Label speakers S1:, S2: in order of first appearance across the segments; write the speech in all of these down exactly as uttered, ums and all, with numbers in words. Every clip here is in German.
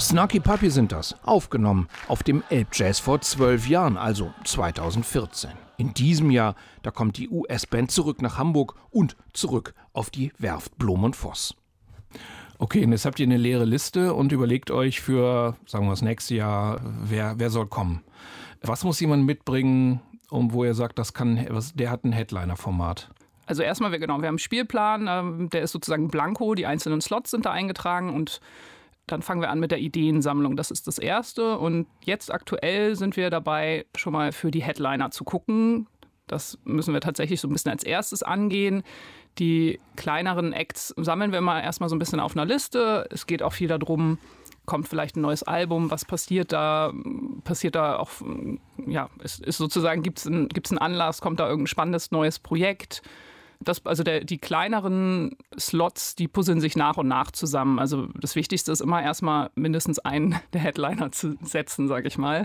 S1: Snarky Puppy sind das, aufgenommen auf dem Elbjazz vor zwölf Jahren, also zweitausendvierzehn. In diesem Jahr, da kommt die U S-Band zurück nach Hamburg und zurück auf die Werft Blom und Voss. Okay, und jetzt habt ihr eine leere Liste und überlegt euch für, sagen wir das nächste Jahr, wer, wer soll kommen. Was muss jemand mitbringen, um, wo ihr sagt, das kann, was, der hat ein Headliner-Format?
S2: Also erstmal, wir, genau, wir haben einen Spielplan, der ist sozusagen blanko, die einzelnen Slots sind da eingetragen und dann fangen wir an mit der Ideensammlung. Das ist das Erste. Und jetzt aktuell sind wir dabei, schon mal für die Headliner zu gucken. Das müssen wir tatsächlich so ein bisschen als erstes angehen. Die kleineren Acts sammeln wir mal erstmal so ein bisschen auf einer Liste. Es geht auch viel darum, kommt vielleicht ein neues Album, was passiert da? Passiert da auch, ja, es ist sozusagen, gibt es ein, gibt's einen Anlass, kommt da irgendein spannendes neues Projekt? Das, also der, die kleineren Slots, die puzzeln sich nach und nach zusammen. Also das Wichtigste ist immer erstmal mindestens einen der Headliner zu setzen, sage ich mal.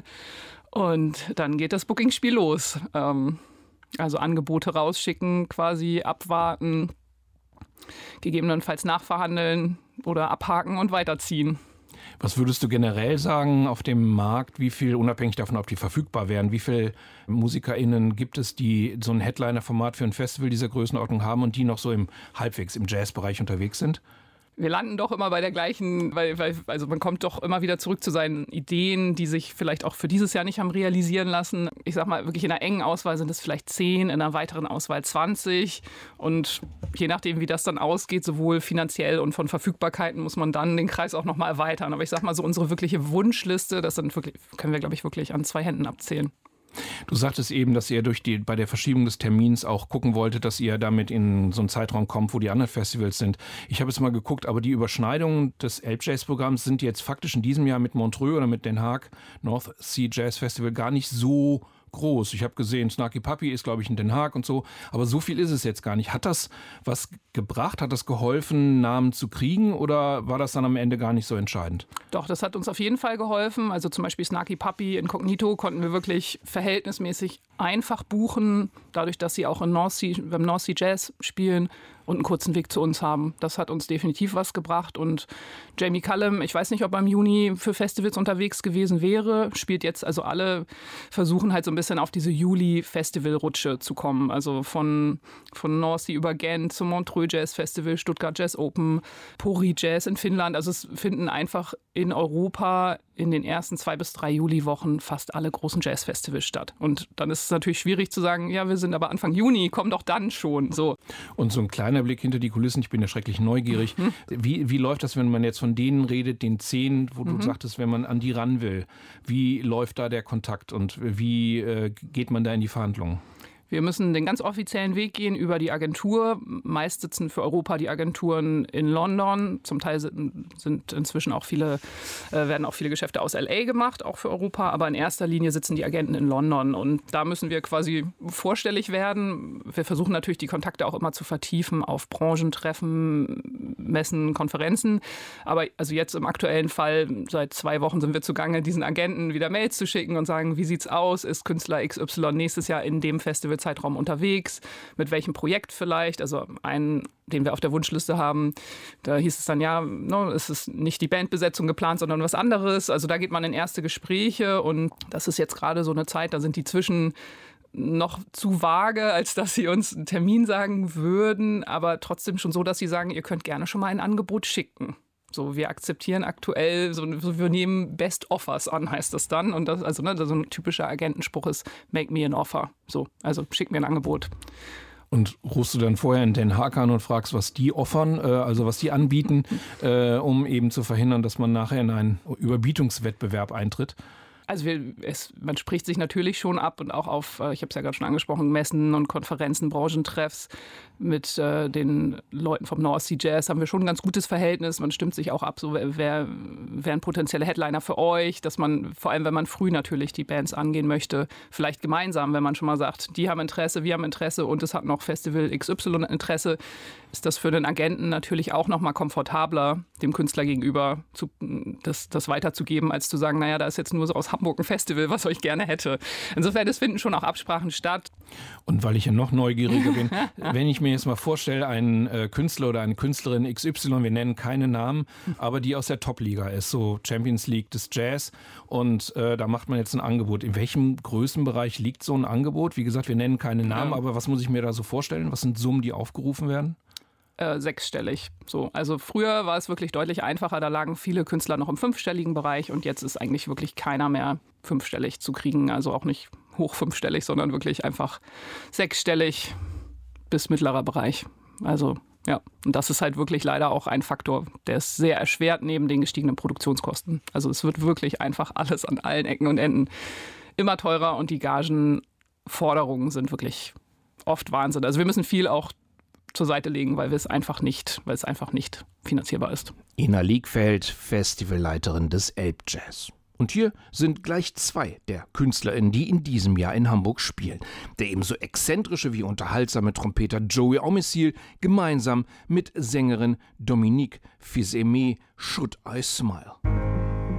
S2: Und dann geht das Bookingspiel los. Ähm, also Angebote rausschicken, quasi abwarten, gegebenenfalls nachverhandeln oder abhaken und weiterziehen.
S1: Was würdest du generell sagen auf dem Markt, wie viel, unabhängig davon, ob die verfügbar wären, wie viele MusikerInnen gibt es, die so ein Headliner-Format für ein Festival dieser Größenordnung haben und die noch so im halbwegs im Jazzbereich unterwegs sind?
S2: Wir landen doch immer bei der gleichen, weil, weil also man kommt doch immer wieder zurück zu seinen Ideen, die sich vielleicht auch für dieses Jahr nicht haben realisieren lassen. Ich sag mal, wirklich in einer engen Auswahl sind es vielleicht zehn, in einer weiteren Auswahl zwanzig. Und je nachdem, wie das dann ausgeht, sowohl finanziell und von Verfügbarkeiten, muss man dann den Kreis auch nochmal erweitern. Aber ich sag mal, so unsere wirkliche Wunschliste, das sind wirklich, können wir, glaube ich, wirklich an zwei Händen abzählen.
S1: Du sagtest eben, dass ihr durch die, bei der Verschiebung des Termins auch gucken wolltet, dass ihr damit in so einen Zeitraum kommt, wo die anderen Festivals sind. Ich habe jetzt mal geguckt, aber die Überschneidungen des Elbjazz-Programms sind jetzt faktisch in diesem Jahr mit Montreux oder mit Den Haag North Sea Jazz Festival gar nicht so groß. Ich habe gesehen, Snarky Puppy ist, glaube ich, in Den Haag und so, aber so viel ist es jetzt gar nicht. Hat das was gebracht? Hat das geholfen, Namen zu kriegen oder war das dann am Ende gar nicht so entscheidend?
S2: Doch, das hat uns auf jeden Fall geholfen. Also zum Beispiel Snarky Puppy, Incognito konnten wir wirklich verhältnismäßig einfach buchen, dadurch, dass sie auch in North Sea, beim North Sea Jazz spielen und einen kurzen Weg zu uns haben. Das hat uns definitiv was gebracht. Und Jamie Cullum, ich weiß nicht, ob er im Juni für Festivals unterwegs gewesen wäre, spielt jetzt, also alle versuchen halt so ein bisschen auf diese Juli-Festival-Rutsche zu kommen. Also von, von North Sea über Gent zum Montreux Jazz Festival, Stuttgart Jazz Open, Pori Jazz in Finnland. Also es finden einfach in Europa in den ersten zwei bis drei Juliwochen fast alle großen Jazzfestivals statt. Und dann ist es natürlich schwierig zu sagen, ja, wir sind aber Anfang Juni, komm doch dann schon. So.
S1: Und so ein kleiner Blick hinter die Kulissen, ich bin ja schrecklich neugierig. Mhm. Wie, wie läuft das, wenn man jetzt von denen redet, den zehn, wo du mhm. sagtest, wenn man an die ran will? Wie läuft da der Kontakt und wie äh, geht man da in die Verhandlungen?
S2: Wir müssen den ganz offiziellen Weg gehen über die Agentur. Meist sitzen für Europa die Agenturen in London. Zum Teil sind, sind inzwischen auch viele, äh, werden auch viele Geschäfte aus L A gemacht, auch für Europa. Aber in erster Linie sitzen die Agenten in London. Und da müssen wir quasi vorstellig werden. Wir versuchen natürlich, die Kontakte auch immer zu vertiefen auf Branchentreffen, Messen, Konferenzen. Aber also jetzt im aktuellen Fall, seit zwei Wochen sind wir zugange, diesen Agenten wieder Mails zu schicken und sagen, wie sieht's aus? Ist Künstler X Y nächstes Jahr in dem Festival Zeitraum unterwegs, mit welchem Projekt vielleicht, also einen, den wir auf der Wunschliste haben, da hieß es dann, ja, no, es ist nicht die Bandbesetzung geplant, sondern was anderes, also da geht man in erste Gespräche und das ist jetzt gerade so eine Zeit, da sind die zwischen noch zu vage, als dass sie uns einen Termin sagen würden, aber trotzdem schon so, dass sie sagen, ihr könnt gerne schon mal ein Angebot schicken. So, wir akzeptieren aktuell, so, wir nehmen Best Offers an, heißt das dann. Und das, also, ne, so ein typischer Agentenspruch ist, make me an offer. So, also schick mir ein Angebot.
S1: Und rufst du dann vorher in Den Haag an und fragst, was die offern, äh, also was die anbieten, äh, um eben zu verhindern, dass man nachher in einen Überbietungswettbewerb eintritt?
S2: Also wir, es, man spricht sich natürlich schon ab und auch auf, ich habe es ja gerade schon angesprochen, Messen und Konferenzen, Branchentreffs mit äh, den Leuten vom North Sea Jazz haben wir schon ein ganz gutes Verhältnis. Man stimmt sich auch ab, so wer, wer ein potenzieller Headliner für euch, dass man, vor allem wenn man früh natürlich die Bands angehen möchte, vielleicht gemeinsam, wenn man schon mal sagt, die haben Interesse, wir haben Interesse und es hat noch Festival X Y Interesse, ist das für den Agenten natürlich auch noch mal komfortabler, dem Künstler gegenüber zu, das, das weiterzugeben, als zu sagen, naja, da ist jetzt nur so aus Hamburg ein Festival, was euch gerne hätte. Insofern, es finden schon auch Absprachen statt.
S1: Und weil ich ja noch neugieriger bin, wenn ich mir jetzt mal vorstelle, einen äh, Künstler oder eine Künstlerin X Y, wir nennen keine Namen, aber die aus der Top-Liga ist, so Champions League des Jazz, und äh, da macht man jetzt ein Angebot. In welchem Größenbereich liegt so ein Angebot? Wie gesagt, wir nennen keine Namen, ja. aber was muss ich mir da so vorstellen? Was sind Summen, die aufgerufen werden?
S2: Äh, sechsstellig. So. Also früher war es wirklich deutlich einfacher, da lagen viele Künstler noch im fünfstelligen Bereich und jetzt ist eigentlich wirklich keiner mehr fünfstellig zu kriegen, also auch nicht hoch fünfstellig, sondern wirklich einfach sechsstellig bis mittlerer Bereich. Also ja, und das ist halt wirklich leider auch ein Faktor, der es sehr erschwert neben den gestiegenen Produktionskosten. Also es wird wirklich einfach alles an allen Ecken und Enden immer teurer und die Gagenforderungen sind wirklich oft Wahnsinn. Also wir müssen viel auch zur Seite legen, weil wir es einfach nicht, weil es einfach nicht finanzierbar ist.
S3: Ina Liegfeld, Festivalleiterin des Elbjazz. Und hier sind gleich zwei der KünstlerInnen, die in diesem Jahr in Hamburg spielen. Der ebenso exzentrische wie unterhaltsame Trompeter Joey Omissil gemeinsam mit Sängerin Dominique Fils-Aimé Should I Smile.